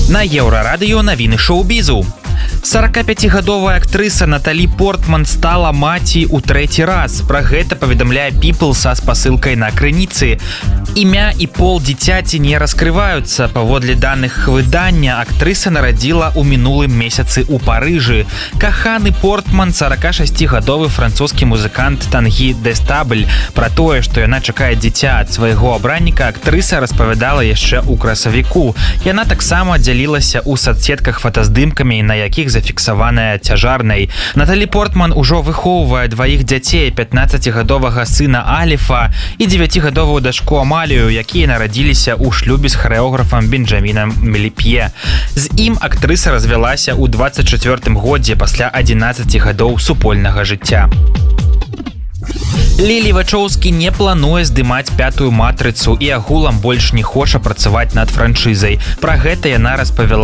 На Еўрарадыё навіны шоу-бізу. 45-гадовая актрыса Наталі Портман стала маці ў трэці раз. Пра гэта паведамляе People са спасылкай на крыніцы. Імя і пол дзіцяці не раскрываюцца. Паводле даных выдання, актрыса нарадзіла ў мінулым месяцы ў Парыжы. Каханы Портман, 46-гадовы французскі музыкант Тангі Дестабль. Пра тое, што яна чакае дзіця ад свайго абранніка, актрыса распавядала яшчэ ў красавіку. Яна таксама дзялілася ў сацсетках фотаздымкамі, на якіх зафіксаваная цяжарнай. Наталі Портман ужо выхоўвае дваіх дзяцей, 15-гадовага сына Аліфа і 9-гадовую дачку Амалію, якія нарадзіліся ў шлюбе з харэографам Бенджамінам Меліпье. З ім актрыса развялася ў 24-м годзе пасля 11 гадоў супольнага жыцця. Лілі Вачоўскі не плануе здымаць пятую матрыцу і агулам больш не хоча працаваць над франшызай. Пра гэта яна распавяла